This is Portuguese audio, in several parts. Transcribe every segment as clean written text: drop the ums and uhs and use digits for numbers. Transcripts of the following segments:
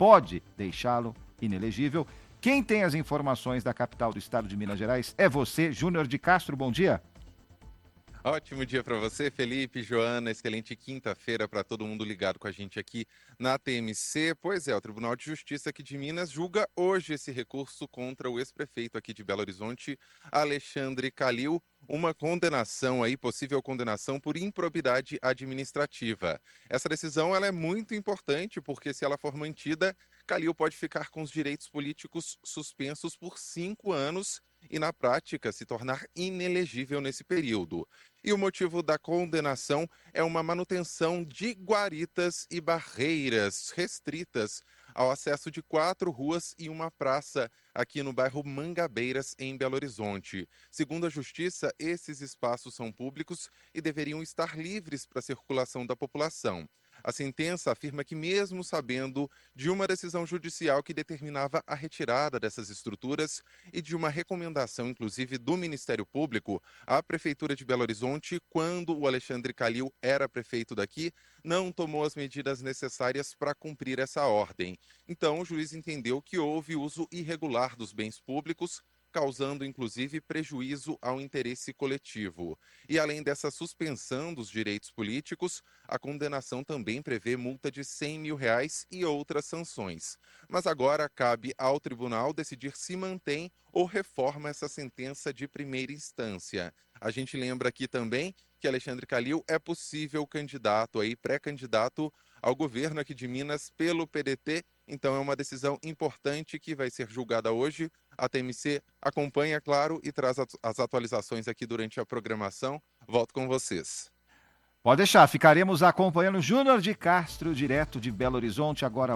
pode deixá-lo inelegível. Quem tem as informações da capital do estado de Minas Gerais é você, Júnior de Castro. Bom dia. Ótimo dia para você, Felipe, Joana. Excelente quinta-feira para todo mundo ligado com a gente aqui na TMC. Pois é, o Tribunal de Justiça aqui de Minas julga hoje esse recurso contra o ex-prefeito aqui de Belo Horizonte, Alexandre Calil, uma condenação aí, possível condenação por improbidade administrativa. Essa decisão ela é muito importante porque se ela for mantida, Calil pode ficar com os direitos políticos suspensos por 5 anos e, na prática, se tornar inelegível nesse período. E o motivo da condenação é uma manutenção de guaritas e barreiras restritas ao acesso de 4 ruas e uma praça aqui no bairro Mangabeiras, em Belo Horizonte. Segundo a Justiça, esses espaços são públicos e deveriam estar livres para a circulação da população. A sentença afirma que, mesmo sabendo de uma decisão judicial que determinava a retirada dessas estruturas e de uma recomendação, inclusive, do Ministério Público, a Prefeitura de Belo Horizonte, quando o Alexandre Calil era prefeito daqui, não tomou as medidas necessárias para cumprir essa ordem. Então, o juiz entendeu que houve uso irregular dos bens públicos, causando inclusive prejuízo ao interesse coletivo. E além dessa suspensão dos direitos políticos, a condenação também prevê multa de R$ 100 mil e outras sanções. Mas agora cabe ao tribunal decidir se mantém ou reforma essa sentença de primeira instância. A gente lembra aqui também que Alexandre Calil é possível candidato aí, pré-candidato ao governo aqui de Minas pelo PDT. Então é uma decisão importante que vai ser julgada hoje. A TMC acompanha, claro, e traz as atualizações aqui durante a programação. Volto com vocês. Pode deixar, ficaremos acompanhando Júnior de Castro, direto de Belo Horizonte, agora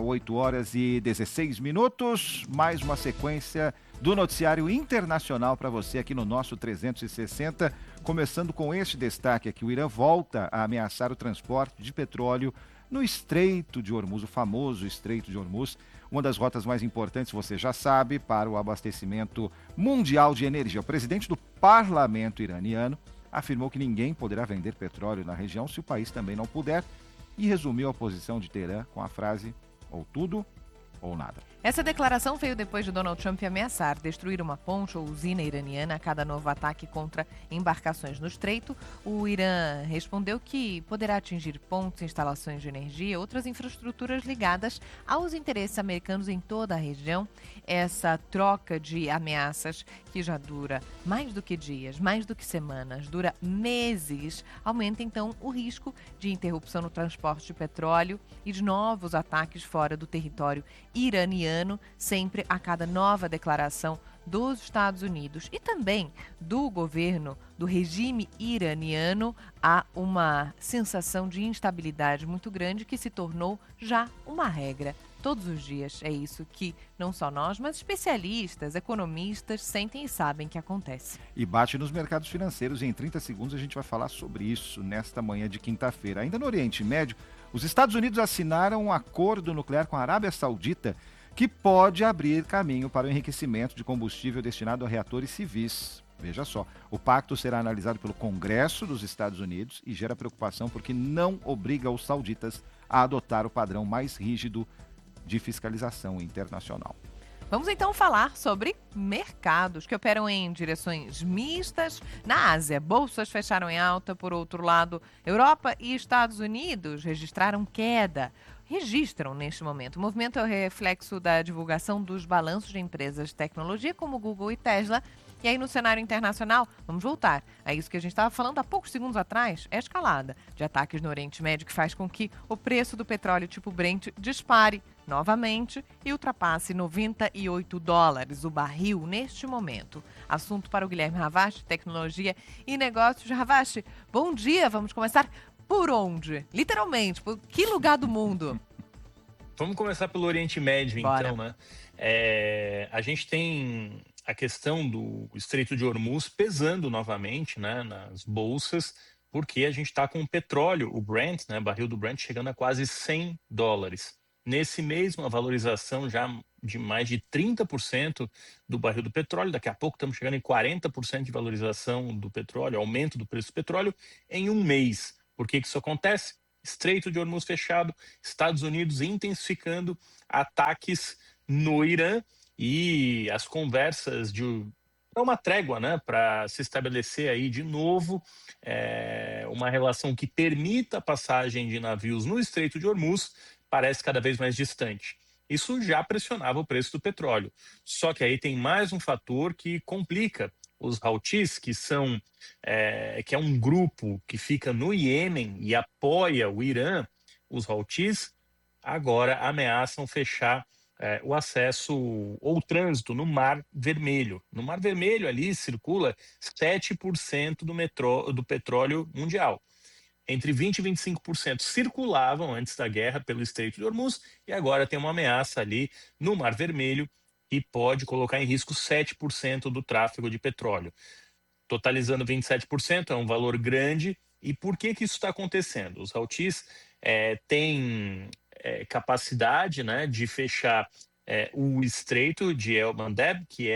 8h16. Mais uma sequência do noticiário internacional para você aqui no nosso 360, começando com este destaque aqui. O Irã volta a ameaçar o transporte de petróleo no Estreito de Hormuz, o famoso Estreito de Hormuz, uma das rotas mais importantes, você já sabe, para o abastecimento mundial de energia. O presidente do parlamento iraniano afirmou que ninguém poderá vender petróleo na região se o país também não puder e resumiu a posição de Teherã com a frase ou tudo ou nada. Essa declaração veio depois de Donald Trump ameaçar destruir uma ponte ou usina iraniana a cada novo ataque contra embarcações no estreito. O Irã respondeu que poderá atingir pontes, instalações de energia e outras infraestruturas ligadas aos interesses americanos em toda a região. Essa troca de ameaças, que já dura mais do que dias, mais do que semanas, dura meses, aumenta então o risco de interrupção no transporte de petróleo e de novos ataques fora do território iraniano, sempre a cada nova declaração dos Estados Unidos e também do governo do regime iraniano. Há uma sensação de instabilidade muito grande que se tornou já uma regra. Todos os dias é isso que não só nós, mas especialistas, economistas sentem e sabem que acontece. E bate nos mercados financeiros e em 30 segundos a gente vai falar sobre isso nesta manhã de quinta-feira. Ainda no Oriente Médio, os Estados Unidos assinaram um acordo nuclear com a Arábia Saudita que pode abrir caminho para o enriquecimento de combustível destinado a reatores civis. Veja só, o pacto será analisado pelo Congresso dos Estados Unidos e gera preocupação porque não obriga os sauditas a adotar o padrão mais rígido de fiscalização internacional. Vamos então falar sobre mercados que operam em direções mistas. Na Ásia, bolsas fecharam em alta. Por outro lado, Europa e Estados Unidos registram neste momento. O movimento é o reflexo da divulgação dos balanços de empresas de tecnologia como Google e Tesla. E aí no cenário internacional, vamos voltar a isso que a gente estava falando há poucos segundos atrás, é a escalada de ataques no Oriente Médio que faz com que o preço do petróleo tipo Brent dispare novamente e ultrapasse $98 o barril neste momento. Assunto para o Guilherme Ravache, tecnologia e negócios. Ravache, bom dia, vamos começar por onde? Literalmente, por que lugar do mundo? Vamos começar pelo Oriente Médio, Bora. então, né? A gente tem a questão do Estreito de Hormuz pesando novamente, né, nas bolsas, porque a gente está com o petróleo, o Brent, né, barril do Brent, chegando a quase $100. Nesse mês, uma valorização já de mais de 30% do barril do petróleo. Daqui a pouco estamos chegando em 40% de valorização do petróleo, aumento do preço do petróleo em um mês. Por que isso acontece? Estreito de Hormuz fechado, Estados Unidos intensificando ataques no Irã e as conversas para uma trégua, né, para se estabelecer aí de novo uma relação que permita a passagem de navios no Estreito de Hormuz parece cada vez mais distante. Isso já pressionava o preço do petróleo. Só que aí tem mais um fator que complica. Os Houthis, que é um grupo que fica no Iêmen e apoia o Irã, os Houthis agora ameaçam fechar o acesso ou o trânsito no Mar Vermelho. No Mar Vermelho ali circula 7% do petróleo mundial. Entre 20% e 25% circulavam antes da guerra pelo Estreito de Hormuz e agora tem uma ameaça ali no Mar Vermelho que pode colocar em risco 7% do tráfego de petróleo. Totalizando 27%, é um valor grande. E por que isso está acontecendo? Os Houthis têm capacidade, né, de fechar o Estreito de El Mandeb, que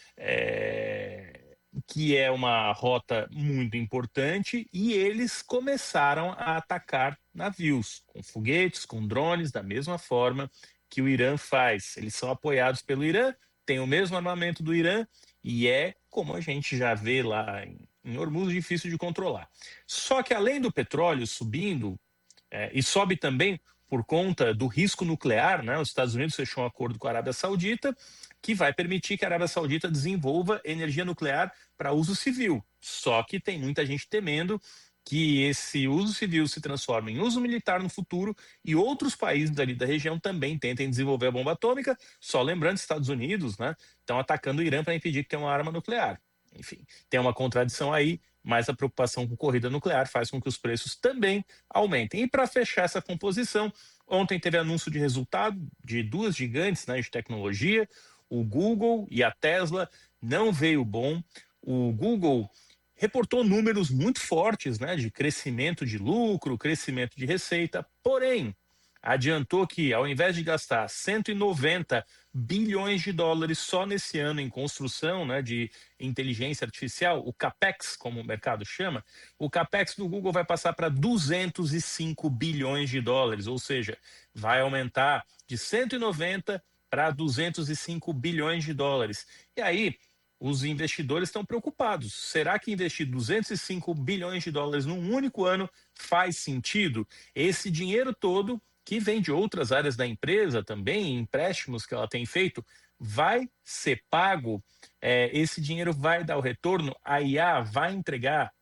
é uma rota muito importante, e eles começaram a atacar navios com foguetes, com drones, da mesma forma que o Irã faz. Eles são apoiados pelo Irã, têm o mesmo armamento do Irã, e como a gente já vê lá em Hormuz, difícil de controlar. Só que além do petróleo subindo, e sobe também por conta do risco nuclear, né? Os Estados Unidos fechou um acordo com a Arábia Saudita que vai permitir que a Arábia Saudita desenvolva energia nuclear para uso civil. Só que tem muita gente temendo que esse uso civil se transforme em uso militar no futuro e outros países ali da região também tentem desenvolver a bomba atômica. Só lembrando, Estados Unidos, né, estão atacando o Irã para impedir que tenha uma arma nuclear. Enfim, tem uma contradição aí, mas a preocupação com corrida nuclear faz com que os preços também aumentem. E para fechar essa composição, ontem teve anúncio de resultado de duas gigantes, né, de tecnologia, o Google e a Tesla. Não veio bom. O Google reportou números muito fortes, né, de crescimento de lucro, crescimento de receita, porém, adiantou que, ao invés de gastar 190 bilhões de dólares só nesse ano em construção, né, de inteligência artificial, o CAPEX, como o mercado chama, o CAPEX do Google vai passar para 205 bilhões de dólares, ou seja, vai aumentar de 190 para 205 bilhões de dólares. E aí, os investidores estão preocupados. Será que investir 205 bilhões de dólares num único ano faz sentido? Esse dinheiro todo, que vem de outras áreas da empresa também, empréstimos que ela tem feito, vai ser pago? Esse dinheiro vai dar o retorno? A IA vai entregar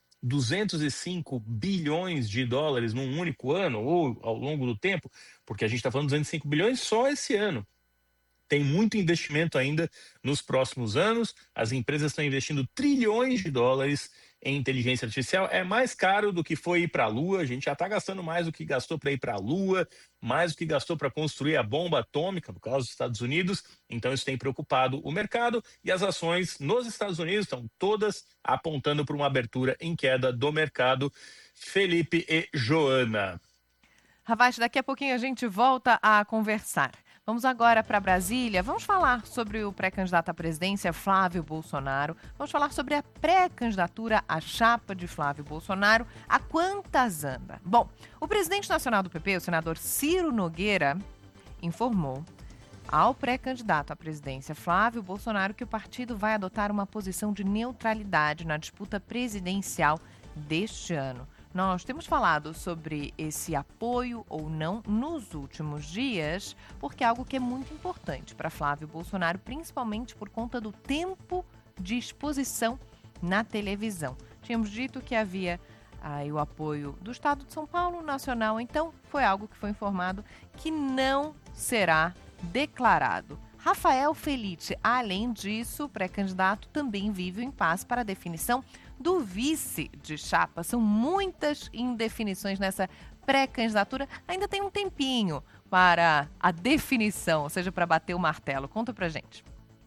205 bilhões de dólares num único ano ou ao longo do tempo? Porque a gente está falando de 205 bilhões só esse ano. Tem muito investimento ainda nos próximos anos. As empresas estão investindo trilhões de dólares em inteligência artificial. É mais caro do que foi ir para a Lua. A gente já está gastando mais do que gastou para ir para a Lua, mais do que gastou para construir a bomba atômica, no caso dos Estados Unidos. Então isso tem preocupado o mercado e as ações nos Estados Unidos estão todas apontando para uma abertura em queda do mercado. Felipe e Joana. Ravaz, daqui a pouquinho a gente volta a conversar. Vamos agora para Brasília. Vamos falar sobre o pré-candidato à presidência, Flávio Bolsonaro. Vamos falar sobre a pré-candidatura à chapa de Flávio Bolsonaro. A quantas anda? Bom, o presidente nacional do PP, o senador Ciro Nogueira, informou ao pré-candidato à presidência, Flávio Bolsonaro, que o partido vai adotar uma posição de neutralidade na disputa presidencial deste ano. Nós temos falado sobre esse apoio ou não nos últimos dias, porque é algo que é muito importante para Flávio Bolsonaro, principalmente por conta do tempo de exposição na televisão. Tínhamos dito que havia o apoio do Estado de São Paulo, nacional, então foi algo que foi informado que não será declarado. Rafael Felice, além disso, o pré-candidato também vive o impasse para a definição do vice de chapa. São muitas indefinições nessa pré-candidatura. Ainda tem um tempinho para a definição, ou seja, para bater o martelo. Conta pra gente.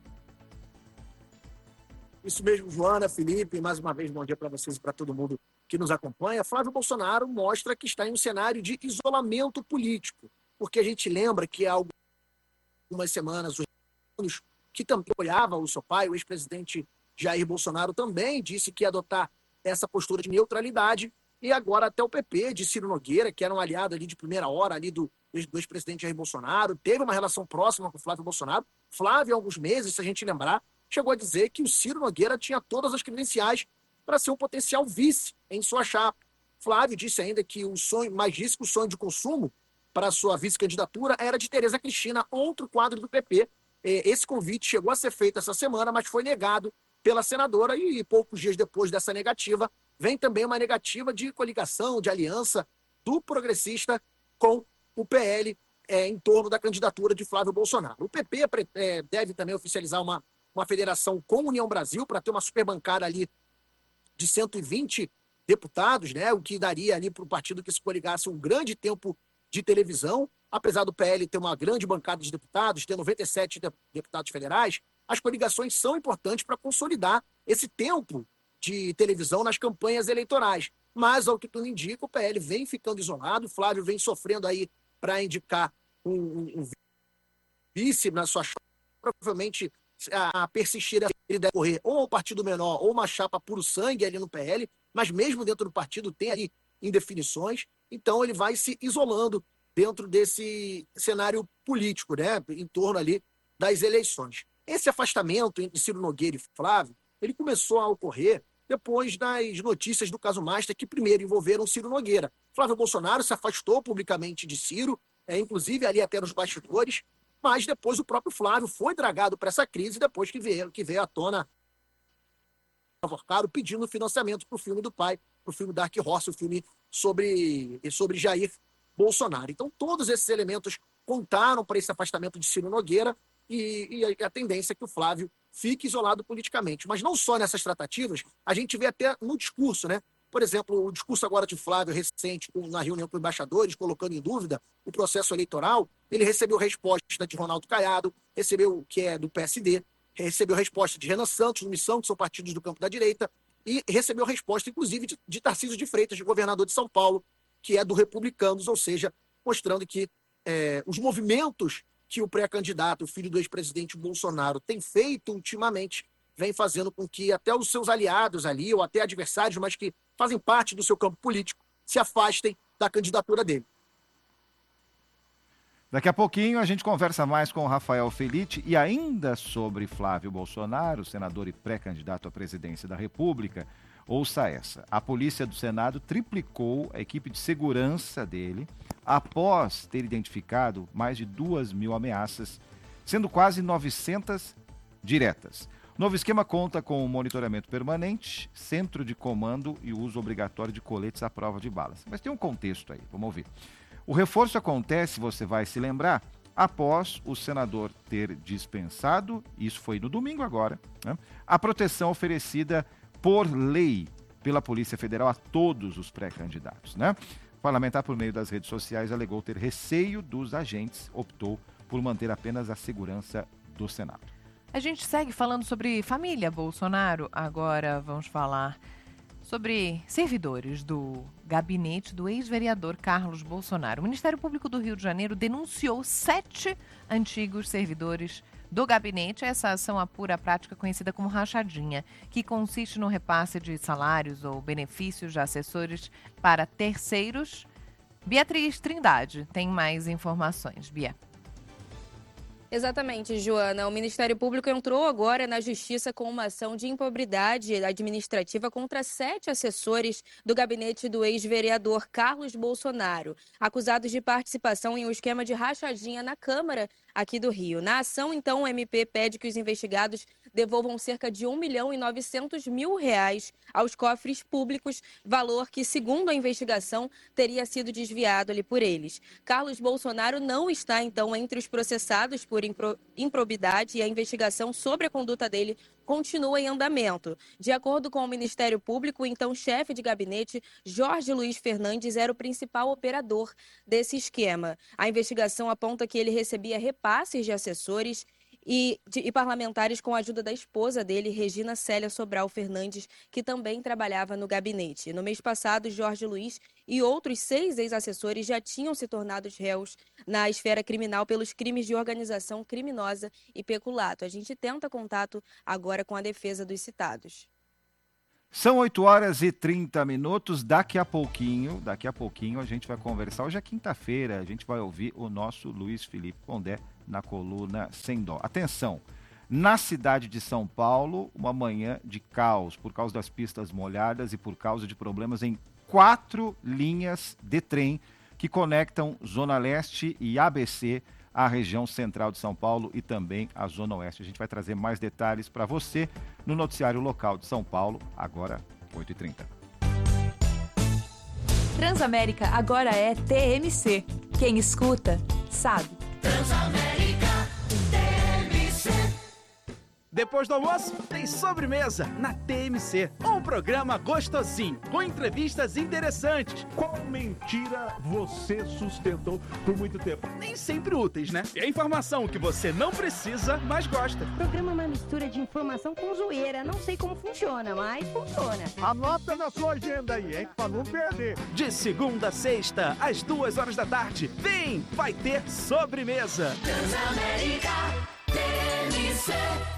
Isso mesmo, Joana, Felipe, mais uma vez bom dia para vocês e para todo mundo que nos acompanha. Flávio Bolsonaro mostra que está em um cenário de isolamento político, porque a gente lembra que há algumas semanas os que também apoiava o seu pai, o ex-presidente Jair Bolsonaro, também disse que ia adotar essa postura de neutralidade e agora até o PP de Ciro Nogueira, que era um aliado ali de primeira hora ali do ex-presidente Jair Bolsonaro, teve uma relação próxima com o Flávio Bolsonaro. Flávio, há alguns meses, se a gente lembrar, chegou a dizer que o Ciro Nogueira tinha todas as credenciais para ser um potencial vice em sua chapa. Flávio disse ainda que o sonho, mas disse que o sonho de consumo para sua vice-candidatura era de Tereza Cristina, outro quadro do PP. Esse convite chegou a ser feito essa semana, mas foi negado pela senadora, e poucos dias depois dessa negativa, vem também uma negativa de coligação, de aliança do progressista com o PL em torno da candidatura de Flávio Bolsonaro. O PP deve também oficializar uma federação com União Brasil para ter uma superbancada ali de 120 deputados, né? O que daria ali para o partido que se coligasse um grande tempo de televisão. Apesar do PL ter uma grande bancada de deputados, ter 97 deputados federais, as coligações são importantes para consolidar esse tempo de televisão nas campanhas eleitorais. Mas, ao que tudo indica, o PL vem ficando isolado, o Flávio vem sofrendo aí para indicar um vice na sua chapa. Provavelmente, a persistir, ele deve correr ou um partido menor ou uma chapa puro sangue ali no PL, mas mesmo dentro do partido tem ali indefinições, então ele vai se isolando dentro desse cenário político, né, em torno ali das eleições. Esse afastamento entre Ciro Nogueira e Flávio, ele começou a ocorrer depois das notícias do caso Master, que primeiro envolveram Ciro Nogueira. Flávio Bolsonaro se afastou publicamente de Ciro, inclusive ali até nos bastidores, mas depois o próprio Flávio foi dragado para essa crise depois que veio à tona pedindo financiamento para o filme do pai, para o filme Dark Horse, o filme sobre Jair Bolsonaro. Então todos esses elementos contaram para esse afastamento de Ciro Nogueira e a tendência é que o Flávio fique isolado politicamente. Mas não só nessas tratativas, a gente vê até no discurso, né? Por exemplo, o discurso agora de Flávio recente na reunião com embaixadores, colocando em dúvida o processo eleitoral, ele recebeu resposta de Ronaldo Caiado, recebeu, que é do PSD, recebeu resposta de Renan Santos, do Missão, que são partidos do campo da direita, e recebeu resposta, inclusive, de Tarcísio de Freitas, de governador de São Paulo, que é do Republicanos, ou seja, mostrando que os movimentos que o pré-candidato, o filho do ex-presidente Bolsonaro, tem feito ultimamente, vem fazendo com que até os seus aliados ali, ou até adversários, mas que fazem parte do seu campo político, se afastem da candidatura dele. Daqui a pouquinho a gente conversa mais com o Rafael Felitti e ainda sobre Flávio Bolsonaro, senador e pré-candidato à presidência da República. Ouça essa. A Polícia do Senado triplicou a equipe de segurança dele após ter identificado mais de 2.000 ameaças, sendo quase 900 diretas. O novo esquema conta com monitoramento permanente, centro de comando e uso obrigatório de coletes à prova de balas. Mas tem um contexto aí, vamos ouvir. O reforço acontece, você vai se lembrar, após o senador ter dispensado, isso foi no domingo agora, né, a proteção oferecida por lei pela Polícia Federal a todos os pré-candidatos, né? O parlamentar, por meio das redes sociais, alegou ter receio dos agentes, optou por manter apenas a segurança do Senado. A gente segue falando sobre família Bolsonaro, agora vamos falar sobre servidores do gabinete do ex-vereador Carlos Bolsonaro. O Ministério Público do Rio de Janeiro denunciou 7 antigos servidores do gabinete. Essa ação apura a prática conhecida como rachadinha, que consiste no repasse de salários ou benefícios de assessores para terceiros. Beatriz Trindade tem mais informações. Bia. Exatamente, Joana. O Ministério Público entrou agora na Justiça com uma ação de improbidade administrativa contra 7 assessores do gabinete do ex-vereador Carlos Bolsonaro, acusados de participação em um esquema de rachadinha na Câmara aqui do Rio. Na ação, então, o MP pede que os investigados devolvam cerca de R$1.900.000 aos cofres públicos, valor que, segundo a investigação, teria sido desviado ali por eles. Carlos Bolsonaro não está, então, entre os processados por improbidade e a investigação sobre a conduta dele continua em andamento. De acordo com o Ministério Público, o então chefe de gabinete, Jorge Luiz Fernandes, era o principal operador desse esquema. A investigação aponta que ele recebia repasses de assessores e parlamentares com a ajuda da esposa dele, Regina Célia Sobral Fernandes, que também trabalhava no gabinete. No mês passado, Jorge Luiz e outros 6 ex-assessores já tinham se tornado réus na esfera criminal pelos crimes de organização criminosa e peculato. A gente tenta contato agora com a defesa dos citados. São 8h30. Daqui a pouquinho a gente vai conversar. Hoje é quinta-feira, a gente vai ouvir o nosso Luiz Felipe Pondé na coluna Sem Dó. Atenção, na cidade de São Paulo, uma manhã de caos por causa das pistas molhadas e por causa de problemas em 4 linhas de trem que conectam Zona Leste e ABC, a região central de São Paulo e também a Zona Oeste. A gente vai trazer mais detalhes para você no noticiário local de São Paulo, agora 8h30. Transamérica agora é TMC. Quem escuta, sabe. Transamérica TMC. Depois do almoço, tem sobremesa na TMC. Um programa gostosinho, com entrevistas interessantes. Qual mentira você sustentou por muito tempo? Nem sempre úteis, né? E a informação que você não precisa, mas gosta. O programa é uma mistura de informação com zoeira. Não sei como funciona, mas funciona. Anota na sua agenda aí, hein? Pra não perder. De segunda a sexta, às 2h da tarde. Vem, vai ter sobremesa. Transamérica TMC.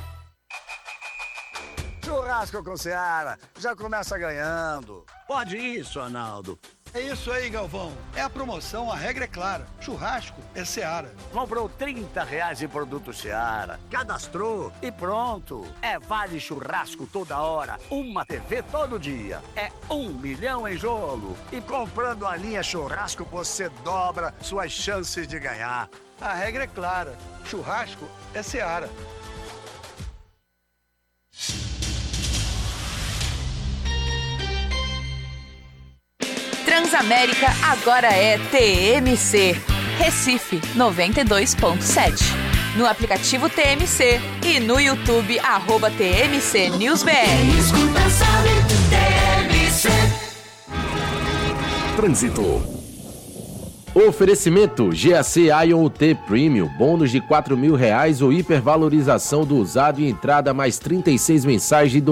Churrasco com Seara, já começa ganhando. Pode isso, Arnaldo. É isso aí, Galvão. É a promoção, a regra é clara. Churrasco é Seara. Comprou R$30 em produto Seara, cadastrou e pronto. É vale churrasco toda hora, uma TV todo dia. É 1 milhão em jogo. E comprando a linha churrasco, você dobra suas chances de ganhar. A regra é clara. Churrasco é Seara. Transamérica agora é TMC. Recife 92.7. No aplicativo TMC e no YouTube @TMC NewsBR. Escuta, sabe, TMC. Trânsito. Oferecimento GAC Ion UT Premium, bônus de R$4.000 ou hipervalorização do usado e entrada mais 36 mensais de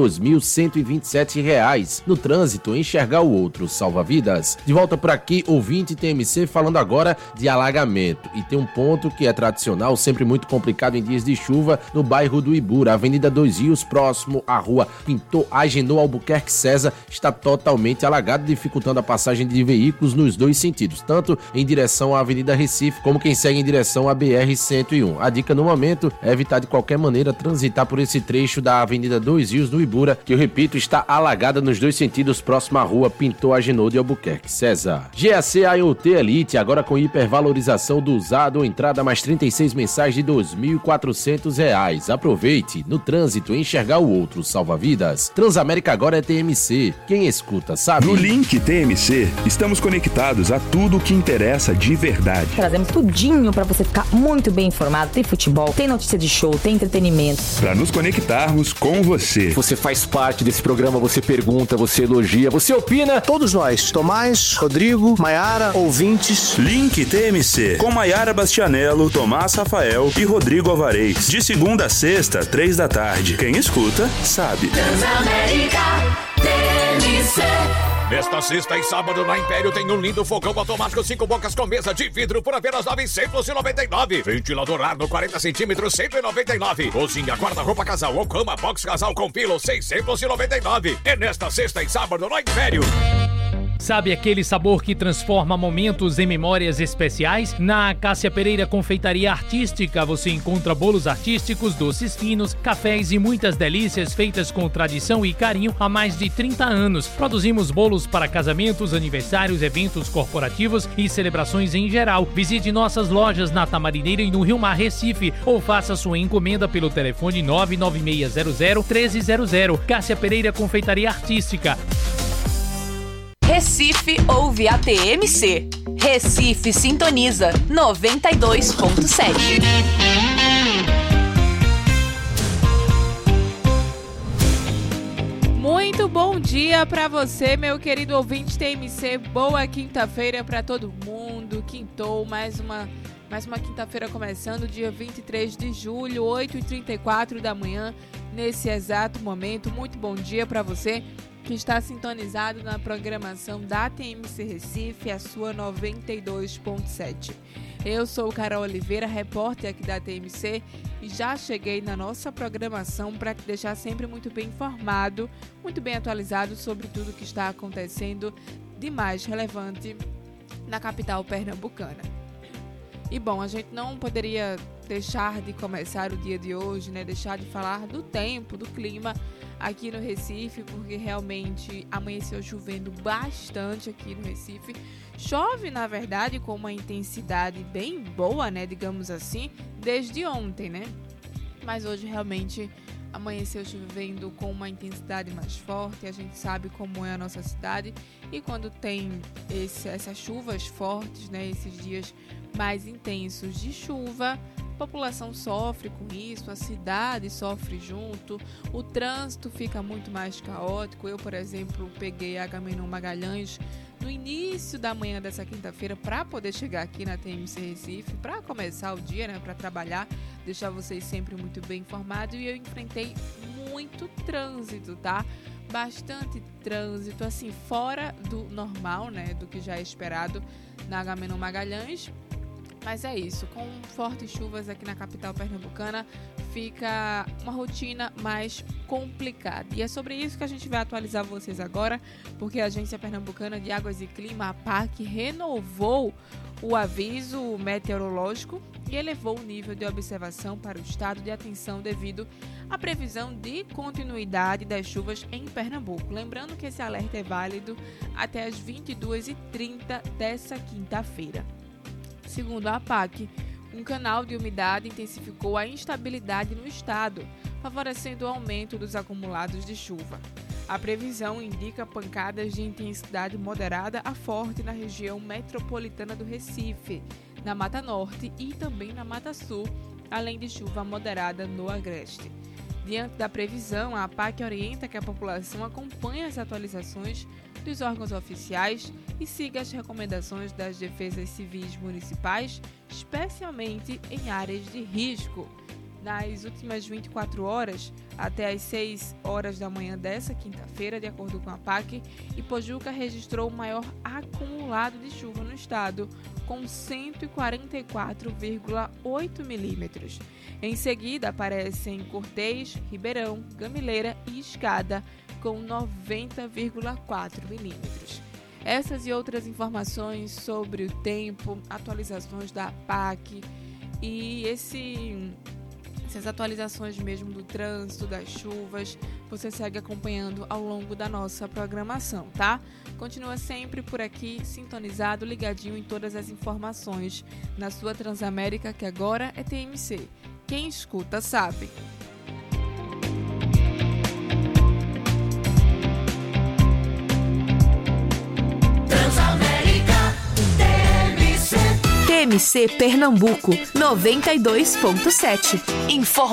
R$2.127. No trânsito, enxergar o outro salva vidas. De volta por aqui, ouvinte TMC, falando agora de alagamento. E tem um ponto que é tradicional, sempre muito complicado em dias de chuva, no bairro do Ibura, Avenida 2 Rios, próximo à rua Pintor Agenor Albuquerque César, está totalmente alagado, dificultando a passagem de veículos nos dois sentidos, tanto em direção à Avenida Recife, como quem segue em direção à BR-101. A dica no momento é evitar de qualquer maneira transitar por esse trecho da Avenida 2 Rios no Ibura, que eu repito, está alagada nos dois sentidos, próximo à rua Pintor Agenor de Albuquerque César. GAC IoT Elite, agora com hipervalorização do usado ou entrada mais 36 mensais de R$2.400. Aproveite. No trânsito, enxergar o outro salva vidas. Transamérica agora é TMC. Quem escuta, sabe. No link TMC, estamos conectados a tudo o que interessa de verdade. Trazemos tudinho pra você ficar muito bem informado. Tem futebol, tem notícia de show, tem entretenimento. Pra nos conectarmos com você. Você faz parte desse programa, você pergunta, você elogia, você opina. Todos nós, Tomás, Rodrigo, Maiara, ouvintes. Link TMC, com Maiara Bastianello, Tomás Rafael e Rodrigo Alvarez. De segunda a sexta, 3 da tarde. Quem escuta, sabe. Transamérica TMC. Nesta sexta e sábado na Império tem um lindo fogão automático 5 bocas com mesa de vidro por apenas R$999. Ventilador ar no 40 centímetros, R$199. Cozinha, guarda-roupa casal ou cama box casal com pilo, R$699. É nesta sexta e sábado na Império. Sabe aquele sabor que transforma momentos em memórias especiais? Na Cássia Pereira Confeitaria Artística você encontra bolos artísticos, doces finos, cafés e muitas delícias feitas com tradição e carinho há mais de 30 anos. Produzimos bolos para casamentos, aniversários, eventos corporativos e celebrações em geral. Visite nossas lojas na Tamarineira e no Rio Mar, Recife, ou faça sua encomenda pelo telefone 99600-1300. Cássia Pereira Confeitaria Artística. Recife ouve a TMC. Recife sintoniza 92.7. Muito bom dia para você, meu querido ouvinte TMC. Boa quinta-feira para todo mundo. Quintou, mais uma quinta-feira começando, dia 23 de julho, 8h34 da manhã, nesse exato momento. Muito bom dia para você que está sintonizado na programação da TMC Recife, a sua 92.7. Eu sou Carol Oliveira, repórter aqui da TMC, e já cheguei na nossa programação para te deixar sempre muito bem informado, muito bem atualizado sobre tudo que está acontecendo de mais relevante na capital pernambucana. E bom, a gente não poderia deixar de começar o dia de hoje, né? Deixar de falar do tempo, do clima aqui no Recife, porque realmente amanheceu chovendo bastante aqui no Recife. Chove, na verdade, com uma intensidade bem boa, né? Digamos assim, desde ontem, né? Mas hoje realmente amanheceu chovendo com uma intensidade mais forte. A gente sabe como é a nossa cidade, e quando tem essas chuvas fortes, né? Esses dias mais intensos de chuva, a população sofre com isso, a cidade sofre junto, o trânsito fica muito mais caótico. Eu, por exemplo, peguei a Agamenon Magalhães no início da manhã dessa quinta-feira para poder chegar aqui na TMC Recife, para começar o dia, né, para trabalhar, deixar vocês sempre muito bem informados, e eu enfrentei muito trânsito, tá? Bastante trânsito, assim, fora do normal, né, do que já é esperado na Agamenon Magalhães. Mas é isso, com fortes chuvas aqui na capital pernambucana, fica uma rotina mais complicada. E é sobre isso que a gente vai atualizar vocês agora, porque a Agência Pernambucana de Águas e Clima, a APAC, renovou o aviso meteorológico e elevou o nível de observação para o estado de atenção devido à previsão de continuidade das chuvas em Pernambuco. Lembrando que esse alerta é válido até as 22h30 dessa quinta-feira. Segundo a APAC, um canal de umidade intensificou a instabilidade no estado, favorecendo o aumento dos acumulados de chuva. A previsão indica pancadas de intensidade moderada a forte na região metropolitana do Recife, na Mata Norte e também na Mata Sul, além de chuva moderada no Agreste. Diante da previsão, a APAC orienta que a população acompanhe as atualizações dos órgãos oficiais e siga as recomendações das defesas civis municipais, especialmente em áreas de risco. Nas últimas 24 horas, até às 6 horas da manhã dessa quinta-feira, de acordo com a APAC, Ipojuca registrou o maior acumulado de chuva no estado, com 144,8 milímetros. Em seguida, aparecem Cortês, Ribeirão, Gamileira e Escada, com 90,4 milímetros. Essas e outras informações sobre o tempo, atualizações da APAC e essas atualizações mesmo do trânsito, das chuvas, você segue acompanhando ao longo da nossa programação, tá? Continua sempre por aqui, sintonizado, ligadinho em todas as informações na sua Transamérica, que agora é TMC. Quem escuta sabe. TMC Pernambuco 92.7.